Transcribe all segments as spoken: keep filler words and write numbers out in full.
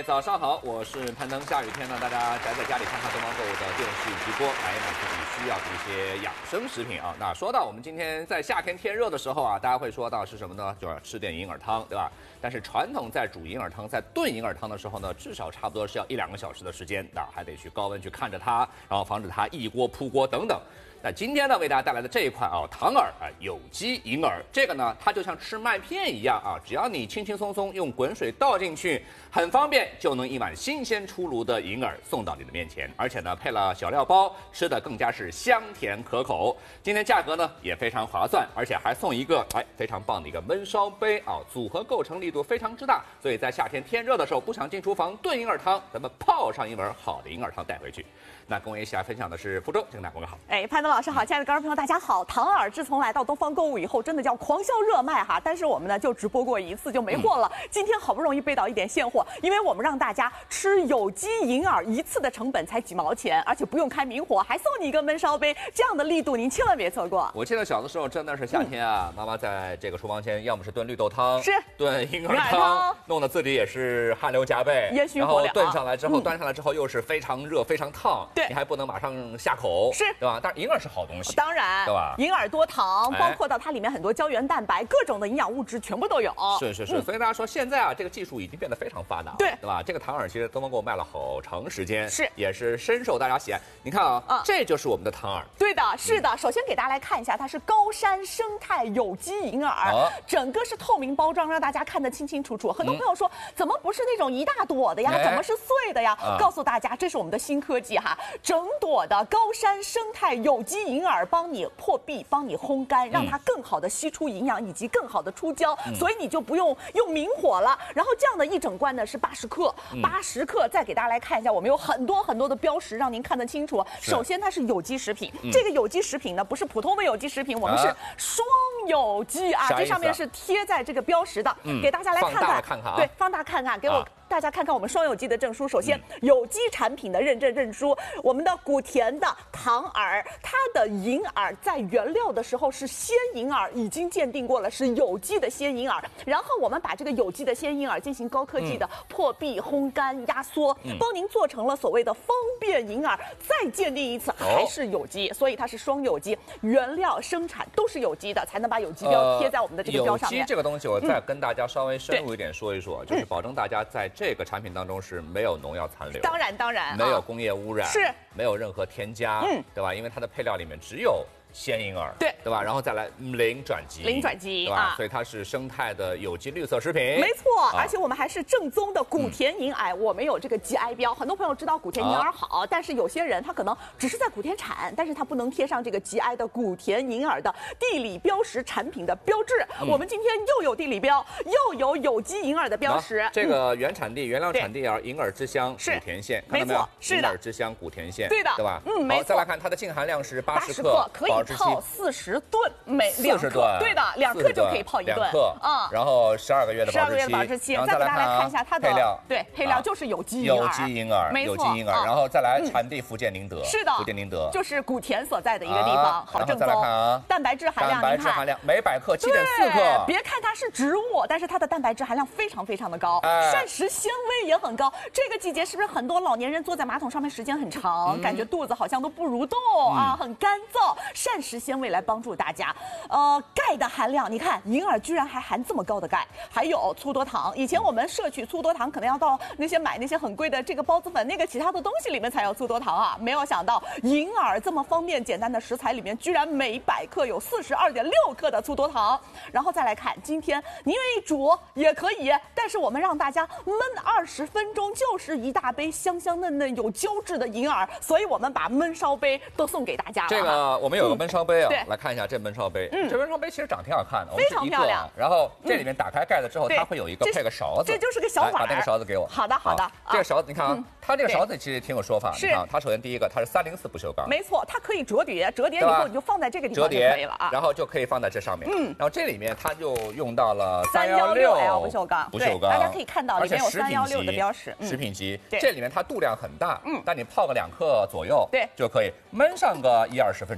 早上好，我是攀登。下雨天呢，大家宅在家里看看东方购物的电视直播，买一买自己需要的一些养生食品啊。那说到我们今天在夏天天热的时候啊，大家会说到是什么呢？就是吃点银耳汤，对吧？但是传统在煮银耳汤、在炖银耳汤的时候呢，至少差不多是要一两个小时的时间，那还得去高温去看着它，然后防止它溢锅、扑锅等等。那今天呢，为大家带来的这一款啊，糖耳啊，有机银耳，这个呢，它就像吃麦片一样啊，只要你轻轻松松用滚水倒进去，很方便，就能一碗新鲜出炉的银耳送到你的面前，而且呢，配了小料包，吃的更加是香甜可口。今天价格呢也非常划算，而且还送一个哎非常棒的一个焖烧杯啊，组合构成力度非常之大，所以在夏天天热的时候，不想进厨房炖银耳汤，咱们泡上一碗好的银耳汤带回去。那跟我一起来分享的是福州，请大家好。 哎，潘德老师好，亲爱的观众朋友大家好。糖耳自从来到东方购物以后，真的叫狂销热卖哈。但是我们呢就直播过一次就没货了。嗯、今天好不容易备到一点现货，因为我们让大家吃有机银耳一次的成本才几毛钱，而且不用开明火，还送你一个焖烧杯，这样的力度您千万别错过。 我记得小的时候真的是夏天啊，嗯、妈妈在这个厨房前，要么是炖绿豆汤， 是炖银耳汤，弄得自己也是汗流浃背， 烟熏火燎。 然后炖上来之后，嗯、端上来之后又是非常热、非常烫， 对， 你还不能马上下口， 是， 对吧？但是银耳是好东西， 当然， 对吧？ 银耳多糖，包括到它里面很多胶原蛋白，各种的营养物质全部都有。 是是是，嗯、所以大家说现在啊，这个技术已经变得非常发达了， 对对吧？这个糖耳其实东方购物卖了好长时间， 是， 也是深受大家喜爱。你看啊，嗯、这就是我们的糖耳。 对的，是的。嗯、首先给大家来看一下，它是高山生态有机银耳，啊、整个是透明包装，让大家看得清清楚楚。很多朋友说，嗯、怎么不是那种一大朵的呀？哎、怎么是碎的呀？啊、告诉大家，这是我们的新科技哈，整朵的高山生态有机银耳帮你破壁，帮你烘干，让它更好的吸出营养以及更好的出胶，嗯、所以你就不用用明火了。然后这样的一整罐呢是八十克，八十克。再给大家来看一下，我们有很多很多的标识，让您看得清楚。首先它是有机食品，嗯、这个有机食品呢不是普通的有机食品，我们是双有机啊，这上面是贴在这个标识的，嗯、给大家来看看， 看看啊、 对，放大看看，给我。啊大家看看我们双有机的证书，首先、嗯、有机产品的认证证书，我们的古田的糖耳，它的银耳在原料的时候是鲜银耳，已经鉴定过了是有机的鲜银耳，然后我们把这个有机的鲜银耳进行高科技的破壁、烘干、压缩，嗯、帮您做成了所谓的方便银耳，再鉴定一次还是有机，哦、所以它是双有机，原料生产都是有机的，才能把有机标贴在我们的这个标上面。 有机这个东西，我再跟大家稍微深入一点说一说，嗯、就是保证大家在这个产品当中是没有农药残留， 当然当然， 没有工业污染， 是没有任何添加，嗯，对吧？因为它的配料里面只有鲜银耳， 对对吧？然后再来零转基因， 零转基因， 对吧？啊、所以它是生态的有机绿色食品， 没错。啊、而且我们还是正宗的古田银耳，嗯、我们有这个 G I 标。很多朋友知道古田银耳好，啊、但是有些人他可能只是在古田产，但是他不能贴上这个 G I 的古田银耳的地理标识产品的标志。嗯、我们今天又有地理标，又有有机银耳的标识。 啊、这个原产地、原料产地啊，银耳之乡古田县， 没错，是的， 银耳之乡古田县， 对的， 对吧？ 嗯，没错。 再来看它的净含量是八十克，可以泡四十。十吨每两克，对的，两克就可以泡一顿， 嗯，然后十二个月的保质期，十二个月保质期。再给大家来看一下它的配料， 对，配料就是有机银耳， 有机银耳， 没错， 有机银耳。然后再来产地福建宁德， 是的， 福建宁德就是古田所在的一个地方，好正宗。 再来看啊， 蛋白质含量， 蛋白质含量每百克七点四克。 别看它是植物，但是它的蛋白质含量非常非常的高，膳食纤维也很高。这个季节是不是很多老年人坐在马桶上面时间很长，感觉肚子好像都不蠕动啊，很干燥？膳食纤维来帮助大家。呃，钙的含量，你看银耳居然还含这么高的钙，还有粗多糖。以前我们摄取粗多糖，可能要到那些买那些很贵的这个孢子粉、那个其他的东西里面才有粗多糖啊。没有想到银耳这么方便简单的食材里面，居然每百克有四十二点六克的粗多糖。然后再来看，今天您愿意煮也可以，但是我们让大家焖二十分钟，就是一大杯香香嫩嫩有胶质的银耳，所以我们把焖烧杯都送给大家了。 这个我们有个焖烧杯啊， 嗯、 来看一下这焖烧杯。 嗯， 这焖烧杯其实长挺好看的， 非常漂亮。 然后这里面打开盖子之后，它会有一个配个勺子， 这就是个小碗。 把那个勺子给我。 好的，好的。 这个勺子你看啊，它这个勺子其实挺有说法。你看，它首先第一个，它是三零四不锈钢， 没错，它可以折叠，折叠以后你就放在这个地方就可以了啊。 然后就可以放在这上面。嗯。然后这里面它就用到了三幺六 L 不锈钢， 不锈钢， 大家可以看到里面有三幺六的标识， 食品级。这里面它度量很大，嗯，但你泡个两克左右， 对， 就可以焖上个一二十分钟的时间。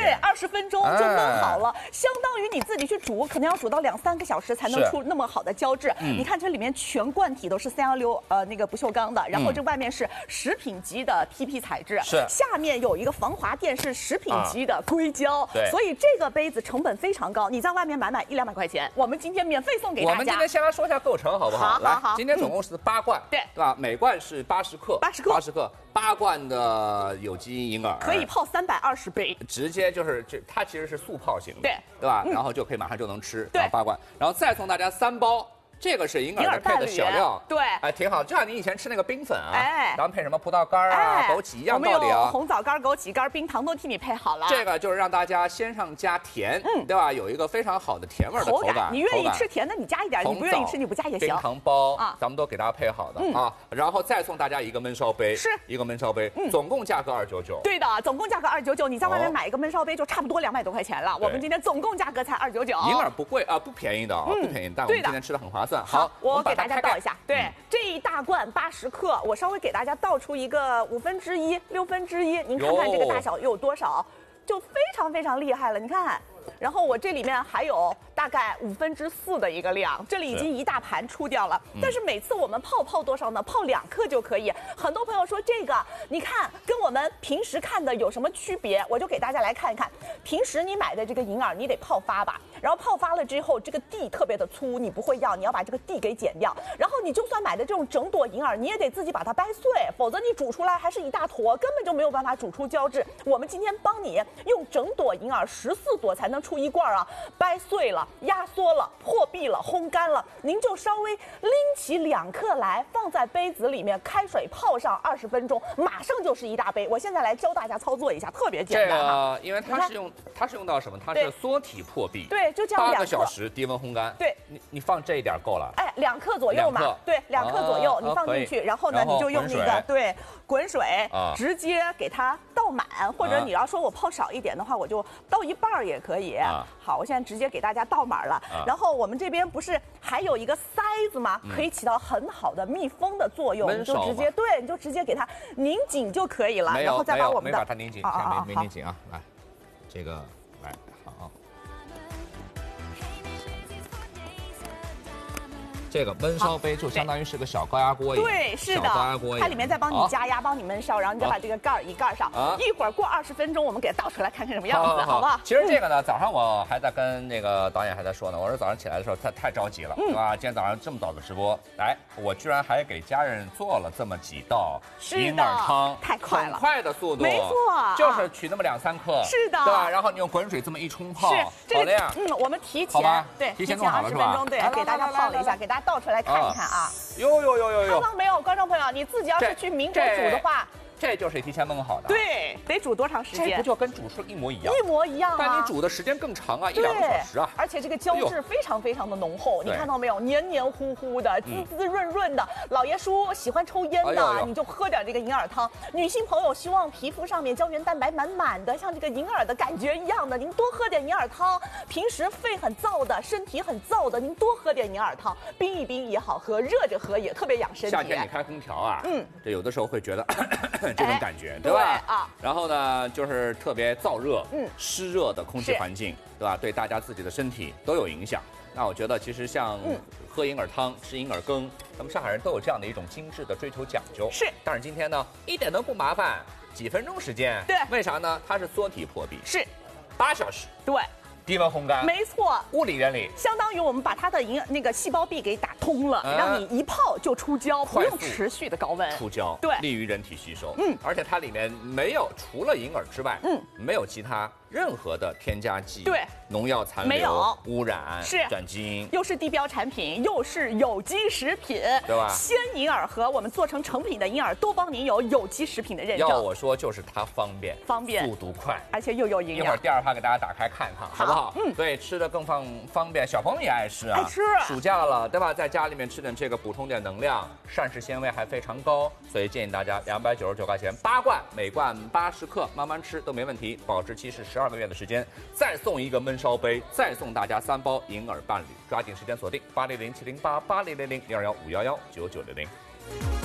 对，二十分钟就焖好了，哎、相当于你自己去煮，可能要煮到两三个小时才能出那么好的胶质。嗯、你看这里面全罐体都是三幺六呃那个不锈钢的，然后这外面是食品级的 P P 材质， 是下面有一个防滑垫是食品级的硅胶，啊、 对， 所以这个杯子成本非常高，你在外面买买一两百块钱，我们今天免费送给大家。 我们今天先来说一下构成好不好？ 好， 来， 好好今天总共是八罐， 对对吧？每罐是八十克， 八十克， 八十克，八罐的有机银耳可以泡三百二十杯， 直接就是这它其实是速泡型的， 对对吧？ 嗯、 然后就可以马上就能吃， 对， 八罐，然后再送大家三包。这个是银耳的配的小料， 对， 哎，挺好，就像你以前吃那个冰粉啊， 哎， 然后配什么葡萄干啊、 哎、 枸杞一样道理啊。 红枣干、枸杞干、冰糖都替你配好了。 这个就是让大家先上加甜，嗯，对吧？有一个非常好的甜味的口感。 你愿意吃甜的，你加一点；你不愿意吃，你不加也行。 冰糖包啊，咱们都给大家配好的啊，然后再送大家一个焖烧杯， 是一个焖烧杯，总共价格二九九。 对的，总共价格二九九，你在外面买一个焖烧杯就差不多两百多块钱了。我们今天总共价格才二九九。 银耳不贵啊，不便宜的啊，不便宜，但我们今天吃的很划算。好， 我。给大家倒一下，对，嗯、这一大罐八十克，我稍微给大家倒出一个五分之一、六分之一，您看看这个大小有多少，就非常非常厉害了。你看，然后我这里面还有大概五分之四的一个量，这里已经一大盘出掉了。但是每次我们泡泡多少呢？泡两克就可以。很多朋友说这个，你看跟我们平时看的有什么区别？我就给大家来看一看。平时你买的这个银耳，你得泡发吧，然后泡发了之后，这个蒂特别的粗，你不会要，你要把这个蒂给剪掉。然后你就算买的这种整朵银耳，你也得自己把它掰碎，否则你煮出来还是一大坨，根本就没有办法煮出胶质。我们今天帮你用整朵银耳十四朵才能出一罐啊，掰碎了、压缩了、破壁了、烘干了，您就稍微拎起两克来，放在杯子里面，开水泡上二十分钟，马上就是一大杯。我现在来教大家操作一下，特别简单啊。 这个因为它是用它是用到什么？它是缩体破壁。 对，就这样两克。 八个小时低温烘干。 对， 你你放这一点够了。 哎，两克左右嘛。对，两克左右，你放进去，然后呢，你就用那个对滚水直接给它倒满，或者你要说我泡少一点的话，我就倒一半也可以。好，我现在直接给大家倒满了。然后我们这边不是还有一个塞子吗？可以起到很好的密封的作用，你就直接对，你就直接给它拧紧就可以了。然后再把我们的没把它拧紧，没没拧紧啊，来，这个来好。这个焖烧杯就相当于是个小高压锅一样， 对，是的， 小高压锅， 它里面再帮你加压，帮你焖烧，然后你再把这个盖儿一盖上，一会儿过二十分钟，我们给它倒出来看看什么样子，好不好？ 其实这个呢，早上我还在跟那个导演还在说呢，我说早上起来的时候太太着急了，是吧？今天早上这么早的直播，哎，我居然还给家人做了这么几道银耳汤， 太快了， 很快的速度， 没错， 就是取那么两三克， 是的， 对吧？然后你用滚水这么一冲泡，好的呀， 嗯，我们提前对提前弄好了是吧？ 对，给大家泡了一下，给大家倒出来看一看啊。 哟哟哟哟哟！ 看到没有，观众朋友，你自己要是去民国煮的话， 这就是提前焖好的。 对，得煮多长时间？ 这不就跟煮出一模一样？ 一模一样啊！ 但你煮的时间更长啊，一两个小时啊！ 而且这个胶质非常非常的浓厚，你看到没有？黏黏糊糊的，滋滋润润的。老爷叔喜欢抽烟的，你就喝点这个银耳汤。女性朋友希望皮肤上面胶原蛋白满满的，像这个银耳的感觉一样的，您多喝点银耳汤。平时肺很燥的，身体很燥的，您多喝点银耳汤，冰一冰也好喝，热着喝也特别养身体。 夏天你开空调啊，嗯，这有的时候会觉得这种感觉。对吧？啊，然后呢，就是特别燥热、嗯，湿热的空气环境，对吧？对大家自己的身体都有影响。那我觉得，其实像喝银耳汤、吃银耳羹，咱们上海人都有这样的一种精致的追求讲究。 是， 但是今天呢，一点都不麻烦，几分钟时间。 对， 为啥呢？它是缩体破壁， 是， 八小时。 对。 低温烘干， 没错， 物理原理相当于我们把它的银那个细胞壁给打通了，嗯、让你一泡就出胶，不用持续的高温出胶， 对， 利于人体吸收。嗯，而且它里面没有除了银耳之外，嗯，没有其他任何的添加剂， 对， 农药残留， 没有污染， 是转基因， 又是地标产品，又是有机食品， 对吧？ 鲜银耳和我们做成成品的银耳都帮您有有机食品的认证。 要我说，就是它方便， 方便， 速度快， 而且又有营养。 一会儿第二趴给大家打开看看，好不好？嗯，对，吃的更方方便，小朋友也爱吃啊， 爱吃。 暑假了，对吧？在家里面吃点这个，补充点能量，膳食纤维还非常高，所以建议大家两百九十九块钱八罐，每罐八十克，慢慢吃都没问题，保质期是十二个月的时间。再送一个焖烧杯，再送大家三包银耳伴侣，抓紧时间锁定八零零七零八八零零零零二幺五幺幺九九零零。